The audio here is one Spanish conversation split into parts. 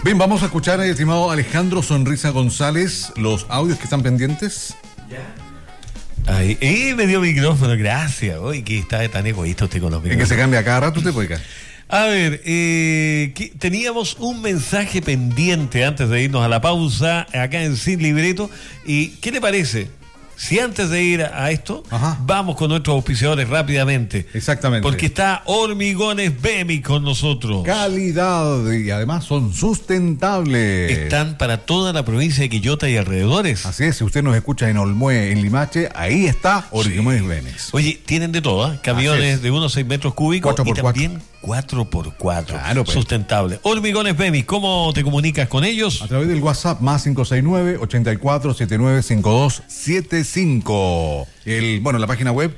Bien, vamos a escuchar, estimado Alejandro Sonrisa González, los audios que están pendientes. Ya. Ay, me dio micrófono, gracias. Uy, que está tan egoísta usted con los micrófonos. Es que se cambia cada rato, usted puede. A ver, teníamos un mensaje pendiente antes de irnos a la pausa acá en Sin Libreto. ¿Y qué le parece? Si antes de ir a esto, vamos con nuestros auspiciadores rápidamente. Exactamente. Porque está Hormigones Bemi con nosotros. Calidad y además son sustentables. Están para toda la provincia de Quillota y alrededores. Así es, si usted nos escucha en Olmué, en Limache, ahí está Hormigones Bemi. Oye, tienen de todo, ¿eh? Camiones de unos 6 metros cúbicos 4x4. Y también 4x4. Claro, pues. Sustentable. Hormigones Bemi, ¿cómo te comunicas con ellos? A través del WhatsApp más 569-8479-5275. La página web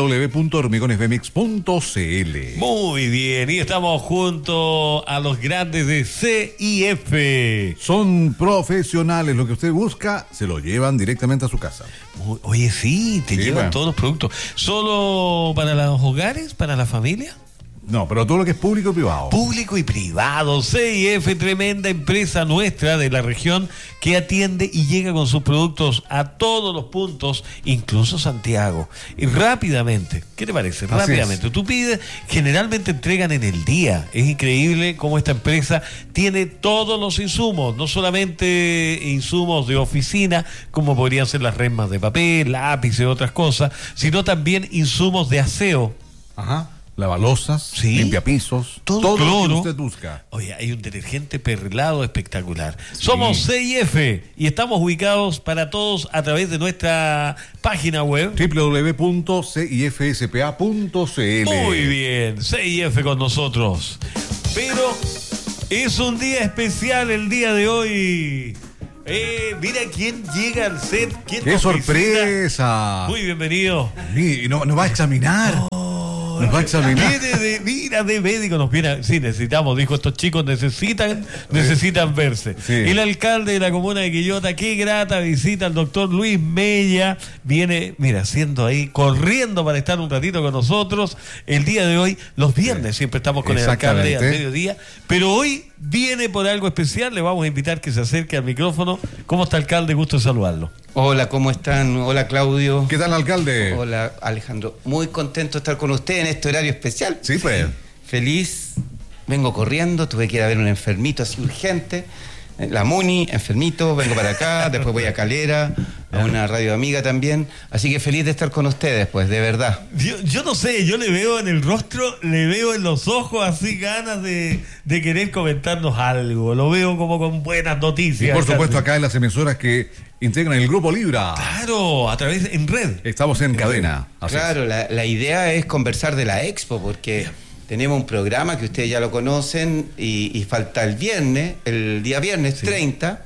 www.hormigonesbemix.cl. Muy bien, y estamos junto a los grandes de CIF. Son profesionales, lo que usted busca se lo llevan directamente a su casa. Oye, sí, llevan todos los productos. ¿Solo para los hogares, para la familia? No, pero todo lo que es público y privado. Público y privado. CIF, tremenda empresa nuestra de la región que atiende y llega con sus productos a todos los puntos, incluso Santiago. Y rápidamente, ¿qué te parece? Rápidamente. Tú pides, generalmente entregan en el día. Es increíble cómo esta empresa tiene todos los insumos, no solamente insumos de oficina, como podrían ser las resmas de papel, lápices y otras cosas, sino también insumos de aseo. Ajá. Lavalosas, limpiapisos, todo lo que usted busca. Oye, hay un detergente perlado espectacular. Sí. Somos CIF y estamos ubicados para todos a través de nuestra página web www.cifspa.cl. Muy bien, CIF con nosotros. Pero es un día especial el día de hoy. Mira quién llega al set. ¡Qué sorpresa! Muy bienvenido. Y nos va a examinar. Nos va a examinar. Mira, de médico nos viene. Sí, necesitamos, dijo, estos chicos necesitan verse. Sí. El alcalde de la comuna de Quillota, qué grata visita al doctor Luis Mella. Viene, mira, siendo ahí, corriendo para estar un ratito con nosotros. El día de hoy, los viernes siempre estamos con el alcalde al mediodía, pero hoy viene por algo especial. Le vamos a invitar que se acerque al micrófono. ¿Cómo está, alcalde? Gusto de saludarlo. Hola, ¿cómo están? Hola, Claudio. ¿Qué tal, alcalde? Hola, Alejandro. Muy contento de estar con usted en este horario especial. Sí, pues. Feliz. Vengo corriendo, tuve que ir a ver un enfermito así urgente. La Muni, enfermito, vengo para acá, después voy a Calera, a una radio amiga también. Así que feliz de estar con ustedes, pues, de verdad. Yo no sé, yo le veo en el rostro, le veo en los ojos así ganas de querer comentarnos algo. Lo veo como con buenas noticias. Y por supuesto acá en las emisoras que integran el Grupo Libra. Claro, a través, en red. Estamos en cadena. Claro, la idea es conversar de la Expo, porque tenemos un programa que ustedes ya lo conocen y falta el día viernes 30,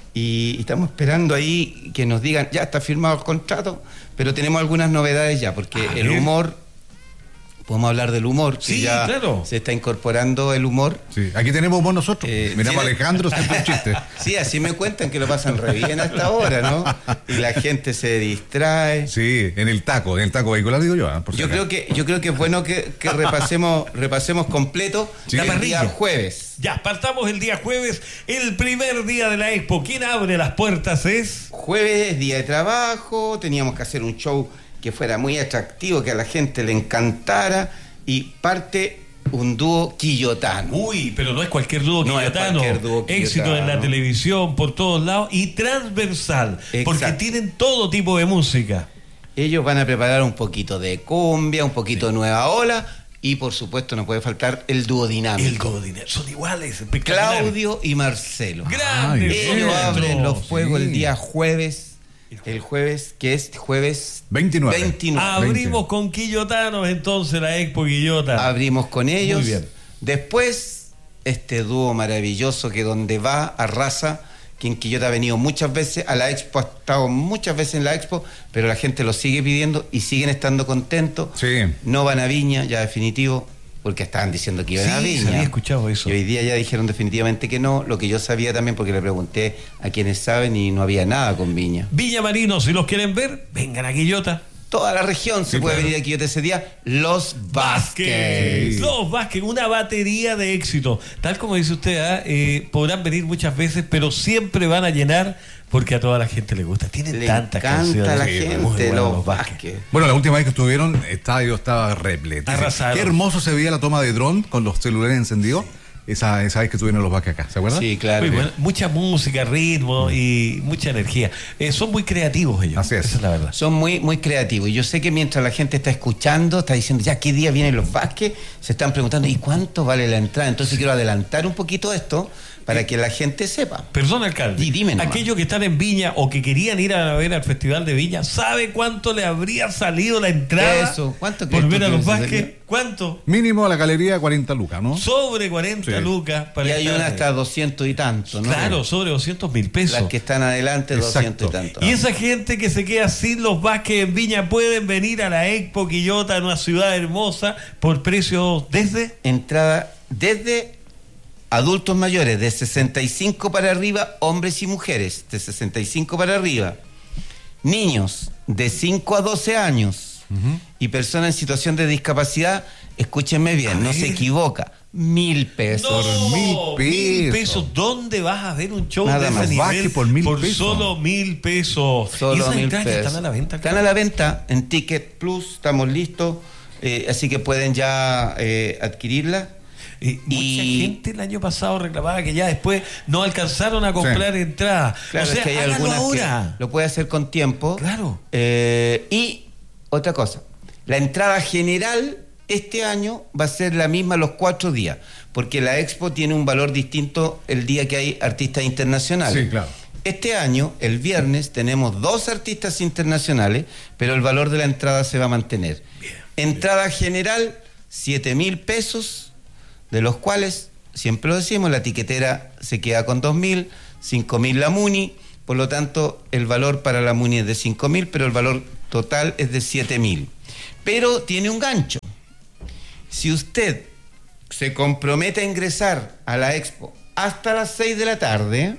y estamos esperando ahí que nos digan, ya está firmado el contrato, pero tenemos algunas novedades ya, porque el humor, podemos hablar del humor, que ya se está incorporando el humor. Sí, aquí tenemos humor nosotros. Miramos a Alejandro, siempre un chiste. Sí, así me cuentan que lo pasan re bien hasta ahora, ¿no? Y la gente se distrae. Sí, en el taco vehicular, digo yo. Yo creo que es bueno que repasemos completo el día jueves. Ya, partamos el día jueves, el primer día de la Expo. ¿Quién abre las puertas es? Jueves, día de trabajo, teníamos que hacer un show que fuera muy atractivo, que a la gente le encantara, y parte un dúo quillotano. Uy, pero no es cualquier dúo quillotano. Éxito en la televisión, por todos lados, y transversal. Exacto. Porque tienen todo tipo de música. Ellos van a preparar un poquito de cumbia, un poquito de nueva ola, y por supuesto no puede faltar el dúo dinámico. El dúo dinámico, son iguales, Claudio y Marcelo. Grandes. Ellos abren los fuegos el día jueves. El jueves, que es jueves 29. Abrimos con quillotanos entonces la Expo Quillota. Abrimos con ellos. Muy bien. Después, este dúo maravilloso que donde va arrasa, que en Quillota ha venido muchas veces a la Expo, ha estado muchas veces en la Expo, pero la gente lo sigue pidiendo y siguen estando contentos. Sí. No van a Viña, ya definitivo, porque estaban diciendo que iban a Viña. Sí, había escuchado eso. Y hoy día ya dijeron definitivamente que no, lo que yo sabía también, porque le pregunté a quienes saben y no había nada con Viña. Viña Marino, si los quieren ver, vengan a Quillota. toda la región se puede venir aquí ese día. Los Vázquez. Los Vázquez, una batería de éxito. Tal como dice usted, podrán venir muchas veces, pero siempre van a llenar porque a toda la gente le gusta. Tienen tantas canciones. Le encanta a la gente, los Vázquez. Bueno, la última vez que estuvieron, el estadio estaba repleto. Arrasaron. Qué hermoso se veía la toma de dron con los celulares encendidos. Esa vez que estuvieron los Vázquez acá, ¿se acuerdan? Sí, claro. Muy bueno, mucha música, ritmo y mucha energía. Son muy creativos ellos. Así es. Esa es la verdad. Son muy, muy creativos. Y yo sé que mientras la gente está escuchando, está diciendo, ya, ¿qué día vienen los Vázquez? Se están preguntando, ¿y cuánto vale la entrada? Entonces quiero adelantar un poquito esto para que la gente sepa. Perdón, alcalde. Dime nomás. Aquellos que están en Viña o que querían ir a ver al Festival de Viña, ¿sabe cuánto le habría salido la entrada? Eso, ¿cuánto por ver a los crees que Vázquez? sería? ¿Cuánto? Mínimo a la galería 40 lucas, ¿no? Sobre 40 Sí. lucas para Y hay estar una ahí. hasta 200 y tanto, ¿no? Claro, sobre 200.000 pesos. Las que están adelante, Exacto. 200 y tanto. Y esa gente que se queda sin los Vázquez en Viña pueden venir a la Expo Quillota, en una ciudad hermosa, por precios desde... Entrada desde adultos mayores de 65 para arriba, hombres y mujeres de 65 para arriba, niños de 5 a 12 años y personas en situación de discapacidad, escúchenme bien, no se equivoca, 1.000 pesos. ¡No! Por 1.000 pesos. ¿Dónde vas a ver un show Nada de ese más. nivel? Vázquez por 1.000 pesos. Solo 1.000 pesos. Solo ¿Y esas 1.000 entradas ya pesos. están a la venta? Están a la venta en Ticket Plus, estamos listos, así que pueden ya adquirirla. Mucha gente el año pasado reclamaba que ya después no alcanzaron a comprar entradas. Claro, o sea, es que hay hágalo algunas ahora. que lo puede hacer con tiempo. Claro. Y otra cosa, la entrada general este año va a ser la misma los 4 días, porque la Expo tiene un valor distinto el día que hay artistas internacionales. Sí, claro. Este año, el viernes, tenemos 2 artistas internacionales, pero el valor de la entrada se va a mantener. Entrada general, 7.000 pesos, de los cuales, siempre lo decimos, la tiquetera se queda con 2.000, 5.000 la Muni, por lo tanto, el valor para la Muni es de 5.000, pero el valor total es de 7.000. Pero tiene un gancho. Si usted se compromete a ingresar a la Expo hasta las 6 de la tarde,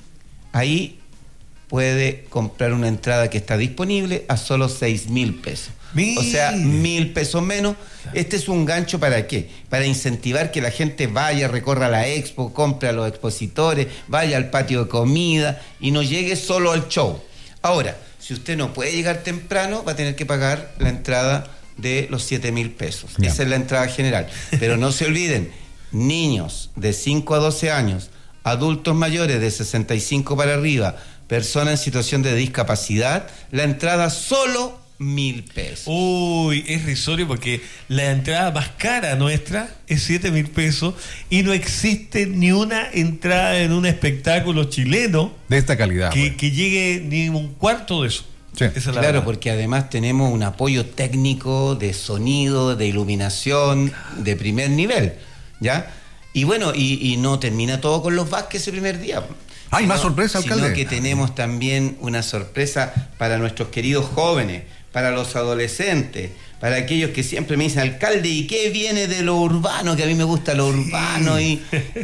ahí puede comprar una entrada que está disponible a solo 6.000 pesos. O sea, 1.000 pesos menos. Este es un gancho ¿para qué? Para incentivar que la gente vaya, recorra la Expo, compre a los expositores, vaya al patio de comida y no llegue solo al show. Ahora, si usted no puede llegar temprano, va a tener que pagar la entrada de los 7.000 pesos. Ya. Esa es la entrada general. Pero no se olviden, niños de 5 a 12 años, adultos mayores de 65 para arriba, personas en situación de discapacidad, la entrada solo 1.000 pesos. Uy, es risorio porque la entrada más cara nuestra es 7.000 pesos y no existe ni una entrada en un espectáculo chileno De esta calidad. que, pues. que llegue ni un cuarto de eso. Sí. Esa es la Claro, verdad. porque además tenemos un apoyo técnico de sonido, de iluminación de primer nivel, ¿ya? Y bueno, y no termina todo con los Vázquez ese primer día. Hay más sorpresa, alcalde. Sino que tenemos también una sorpresa para nuestros queridos jóvenes, para los adolescentes, para aquellos que siempre me dicen, alcalde, ¿y qué viene de lo urbano? Que a mí me gusta lo urbano. Y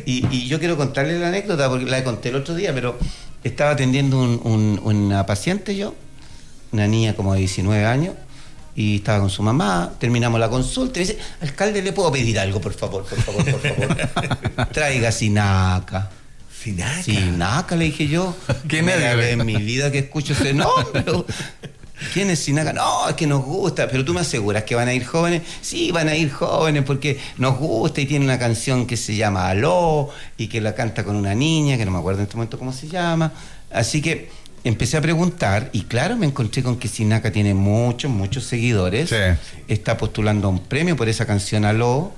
yo quiero contarles la anécdota, porque la conté el otro día, pero estaba atendiendo una paciente yo, una niña como de 19 años, y estaba con su mamá, terminamos la consulta, y me dice, alcalde, ¿le puedo pedir algo, por favor, por favor, por favor? Traiga Sinaca. Sinaca. Sinaca, le dije yo. ¿Quién es? Primera vez en mi vida que escucho ese nombre. ¿Quién es Sinaca? No, es que nos gusta. Pero tú me aseguras que van a ir jóvenes. Sí, van a ir jóvenes porque nos gusta y tiene una canción que se llama Aló y que la canta con una niña, que no me acuerdo en este momento cómo se llama. Así que empecé a preguntar y claro, me encontré con que Sinaca tiene muchos seguidores. Sí. Está postulando a un premio por esa canción Aló.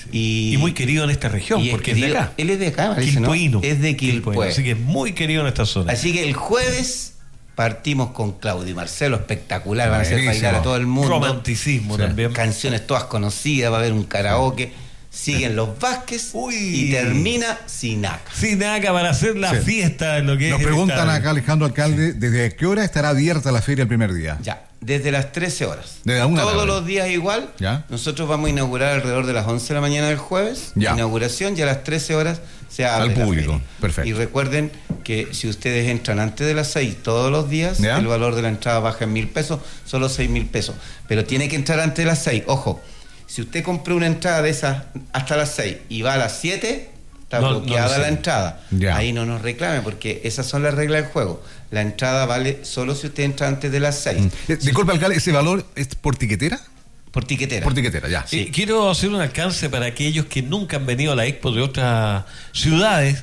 Y muy querido en esta región, y porque es de acá. Él es de acá, parece, ¿no? Quilpuíno. Es de Quilpué. Así que es muy querido en esta zona. Así que el jueves partimos con Claudio y Marcelo, espectacular, van a hacer Buenísimo. bailar a todo el mundo. Romanticismo Sí. también. Canciones todas conocidas, va a haber un karaoke. Siguen los Vázquez Uy. y termina Sinaca. Sinaca para hacer la Sí. fiesta en lo que Nos es el preguntan estadio. acá, Alejandro Alcalde, ¿desde qué hora estará abierta la feria el primer día? Ya, desde las 13 horas. Desde la 1 de la Todos tarde. los días igual. Ya. Nosotros vamos a inaugurar alrededor de las 11 de la mañana del jueves. Ya. Inauguración, y a las 13 horas se abre Al la público. feria. Perfecto. Y recuerden porque si ustedes entran antes de las 6 todos los días, ¿Ya? el valor de la entrada baja en 1.000 pesos, solo 6.000 pesos. Pero tiene que entrar antes de las 6. Ojo, si usted compró una entrada de esas hasta las 6 y va a las 7, está bloqueada la entrada. Ya. Ahí no nos reclame, porque esas son las reglas del juego. La entrada vale solo si usted entra antes de las 6. Disculpe, alcalde, ¿ese valor es por tiquetera? Por tiquetera. Por tiquetera, ya. Sí. Quiero hacer un alcance para aquellos que nunca han venido a la Expo de otras ciudades.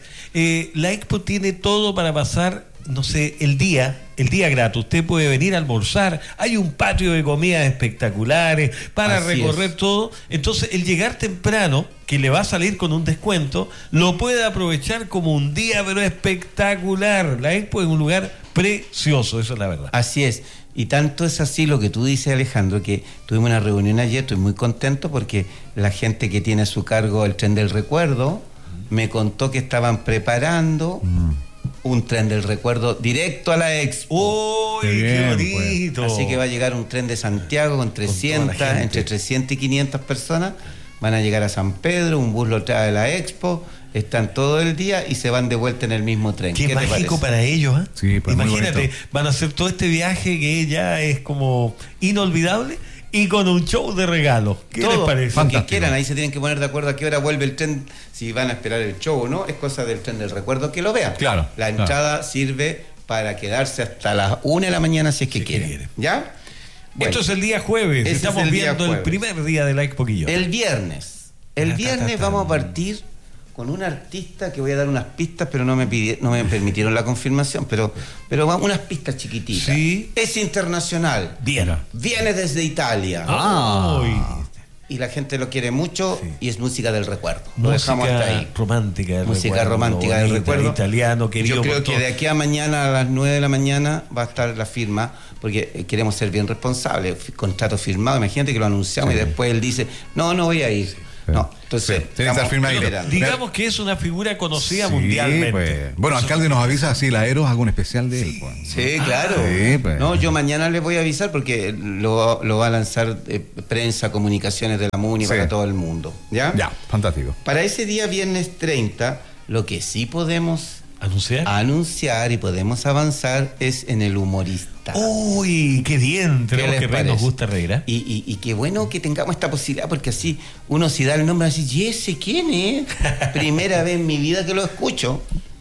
La Expo tiene todo para pasar, no sé, el día gratis. Usted puede venir a almorzar, hay un patio de comidas espectaculares para Así recorrer es. todo. Entonces, el llegar temprano, que le va a salir con un descuento, lo puede aprovechar como un día, pero espectacular. La Expo es un lugar precioso, eso es la verdad. Así es. Y tanto es así lo que tú dices, Alejandro, que tuvimos una reunión ayer, estoy muy contento porque la gente que tiene a su cargo el tren del recuerdo me contó que estaban preparando un tren del recuerdo directo a la Expo. ¡Uy, Qué qué bien, bonito! Así que va a llegar un tren de Santiago con 300, toda la gente. entre 300 y 500 personas. Van a llegar a San Pedro, un bus lo trae de la Expo, están todo el día y se van de vuelta en el mismo tren. Qué te mágico parece? para ellos, ¿eh? Sí, pues, muy imagínate, bonito. van a hacer todo este viaje que ya es como inolvidable y con un show de regalos. ¿Qué Todo, les parece? lo que Fantástico. quieran, ahí se tienen que poner de acuerdo a qué hora vuelve el tren, si van a esperar el show o no, es cosa del tren del recuerdo que lo vean. Claro, La claro. entrada sirve para quedarse hasta las 1 de la mañana si es que Si es que quieren. quieren. ¿Ya? Bueno, Esto es el día jueves, ese es estamos el día viendo el jueves. primer día de la Expo Quillón. el viernes. El viernes vamos a partir con un artista que voy a dar unas pistas, pero no me permitieron la confirmación, pero unas pistas chiquititas. Sí. Es internacional. Bien. Viene desde Italia. Uy, Y la gente lo quiere mucho Sí. y es música del recuerdo. Lo dejamos hasta música ahí. romántica del Música recuerdo, romántica del bonita, recuerdo. italiano, querido Yo creo por que todos. de aquí a mañana a las 9 de la mañana va a estar la firma, porque queremos ser bien responsables. Contrato firmado, imagínate que lo anunciamos y después él dice, no voy a ir. No, entonces Sí, tiene que estar firme ahí. esperando. Digamos que es una figura conocida Sí, mundialmente. pues. Bueno, alcalde nos avisa si la Eros haga un especial de él. Pues. Sí, claro. Sí, pues. No, yo mañana les voy a avisar porque lo va a lanzar prensa, comunicaciones de la MUNI Sí. para todo el mundo. ¿Ya? Ya, fantástico. Para ese día, viernes 30, lo que sí podemos ¿Anunciar? anunciar y podemos avanzar es en el humorista. Uy, qué bien. ¿Qué Tenemos les que reír, nos parece? gusta reír, ¿eh? Y qué bueno que tengamos esta posibilidad, porque así uno si da el nombre así, ¿y ese quién es? Primera vez en mi vida que lo escucho.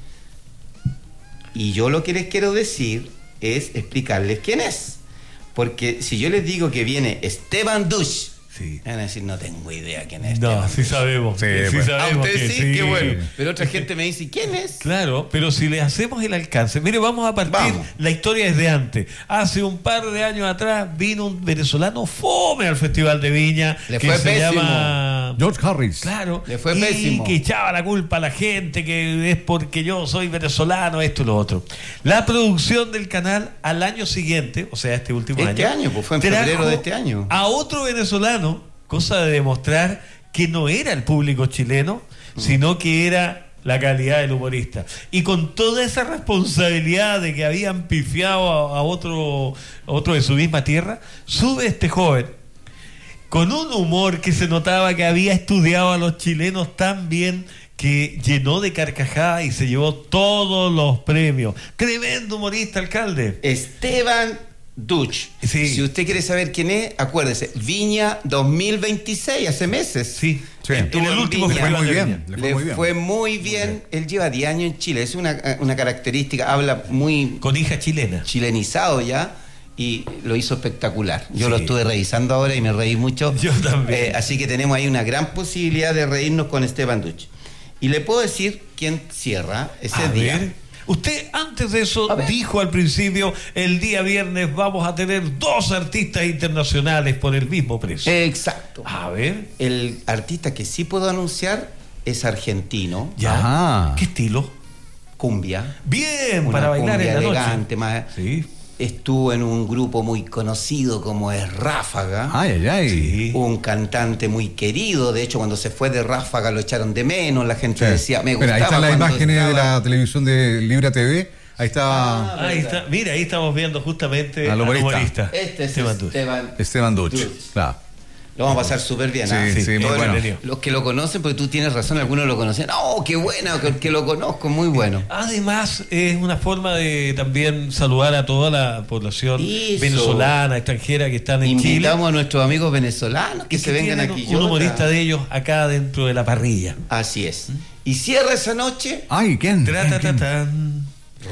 Y yo lo que les quiero decir es explicarles quién es. Porque si yo les digo que viene Esteban Duch, Sí. van a decir, no tengo idea quién es No, Esteban sí Duch. sabemos. Sí, Sí, pues. sabemos A usted que sí, qué bueno. Pero otra gente me dice, ¿quién es? Claro, pero si le hacemos el alcance, mire, vamos a partir, Vamos. la historia es de antes. Hace un par de años atrás vino un venezolano fome al Festival de Viña, Le que fue se pésimo. llama... George Harris. Claro, Le fue y pésimo. que echaba la culpa a la gente, que es porque yo soy venezolano, esto y lo otro. La producción del canal al año siguiente, o sea, este último Este año, pues fue en trajo febrero de este año. a otro venezolano, cosa de demostrar que no era el público chileno, sino que era la calidad del humorista. Y con toda esa responsabilidad de que habían pifiado a otro de su misma tierra, sube este joven con un humor que se notaba que había estudiado a los chilenos tan bien, que llenó de carcajadas y se llevó todos los premios. Tremendo humorista, alcalde. Esteban Duch. Sí. Si usted quiere saber quién es, acuérdese, Viña 2026, hace meses. Sí, Sí. en el último Viña. Le fue festival muy de bien. Viña. Le fue muy bien. Él lleva 10 años en Chile. Es una característica, habla muy Con hija chilena. chilenizado ya y lo hizo espectacular. Yo Sí. lo estuve revisando ahora y me reí mucho. Yo también. Así que tenemos ahí una gran posibilidad de reírnos con Esteban Duch. Y le puedo decir quién cierra ese A día. ver, usted antes de eso A ver. dijo al principio, el día viernes vamos a tener 2 artistas internacionales por el mismo precio. Exacto. A ver, El artista que sí puedo anunciar es argentino, ya. Ajá. ¿Qué estilo? cumbia. Bien, Una para bailar cumbia en la noche. elegante, más. Sí. Estuvo en un grupo muy conocido como es Ráfaga. Ay, ay, ay. Sí. Un cantante muy querido, de hecho cuando se fue de Ráfaga lo echaron de menos, la gente Sí. decía, me Mira, gustaba ahí están las cuando imágenes de estaba- la televisión de Libra TV. Ahí está Ahí está, mira, ahí estamos viendo justamente Al al humorista. humorista. Este es Esteban Duch. Esteban Esteban Duch. Duch. Claro. Lo vamos a pasar súper bien. Sí, ¿ah? sí, muy Todos bueno. los que lo conocen, porque tú tienes razón, algunos lo conocen. ¡Oh, qué bueno! Que lo conozco, muy bueno. Además, es una forma de también saludar a toda la población Eso. venezolana, extranjera que están en Chile. Invitamos a nuestros amigos venezolanos que Y se vengan tienen aquí. un humorista de ellos acá dentro de la parrilla. Así es. Y cierra esa noche Ay, ¿quién? Tratatatán.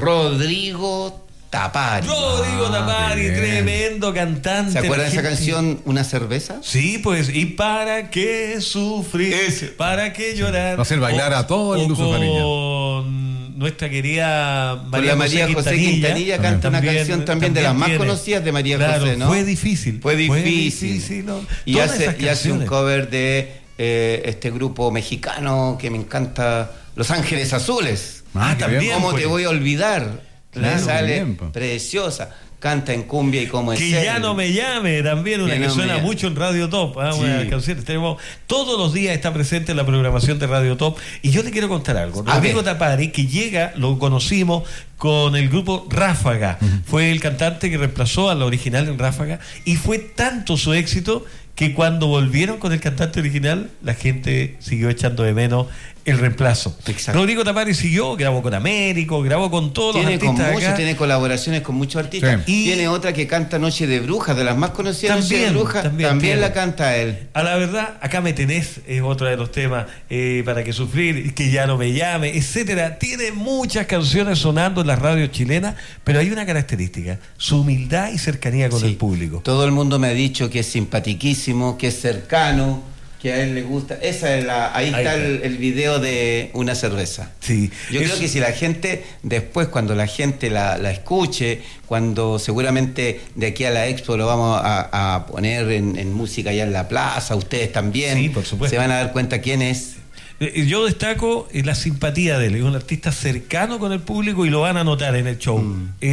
Rodrigo Tapari. Rodrigo Tapari, qué bien. tremendo cantante. ¿Se acuerdan de esa argentino. canción Una cerveza? Sí, pues, ¿y para qué sufrir? ¿Para qué llorar? Va a hacer bailar a todo el Luso Fariña. Con nuestra querida Con la María José Quintanilla canta una canción también de las más tiene. conocidas de María Claro, José, ¿no? Fue difícil. Fue difícil. ¿no? Y Todas hace esas un canciones. cover de este grupo mexicano que me encanta, Los Ángeles Azules. Ah, qué también. bien. ¿Cómo pues. te voy a olvidar? Claro, Me sale bien, pues. preciosa. Canta en cumbia y como es Que él. ya no me llame, también una Que que no me suena llame. mucho en Radio Top. Sí. Una canción, tenemos, todos los días está presente en la programación de Radio Top. Y yo le quiero contar algo. A Rodrigo ver. Tapari, que llega, lo conocimos con el grupo Ráfaga. Fue el cantante que reemplazó a la original en Ráfaga. Y fue tanto su éxito que cuando volvieron con el cantante original, la gente siguió echando de menos el reemplazo. Exacto. Rodrigo Tapari siguió, grabó con Américo, grabó con todos Tiene los con artistas muchos, acá. tiene colaboraciones con muchos artistas. Sí. Y- Tiene otra que canta Noche de Brujas, de las más conocidas. Noche de También, Brujas, también también la tiene. canta él. A la verdad, acá me tenés, es otro de los temas, para que sufrir, que ya no me llame, etcétera. Tiene muchas canciones sonando en las radios chilenas, pero hay una característica, su humildad y cercanía con Sí. el público. Todo el mundo me ha dicho que es simpatiquísimo, que es cercano, que a él le gusta. Esa es ahí está el video de Una cerveza. Sí. Yo creo que si la gente, después cuando la gente la escuche, cuando seguramente de aquí a la expo lo vamos a poner en música allá en la plaza, ustedes también, Sí, por supuesto. se van a dar cuenta quién es. Yo destaco la simpatía de él, es un artista cercano con el público y lo van a notar en el show.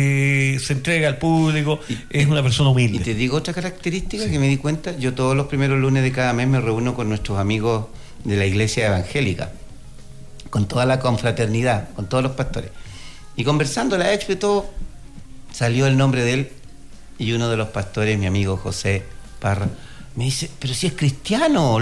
Se entrega al público, es una persona Y humilde. te digo otra característica que me di cuenta, yo todos los primeros lunes de cada mes me reúno con nuestros amigos de la iglesia evangélica, con toda la confraternidad, con todos los pastores. Y conversando la expo y todo, salió el nombre de él y uno de los pastores, mi amigo José Parra, me dice, pero si es cristiano,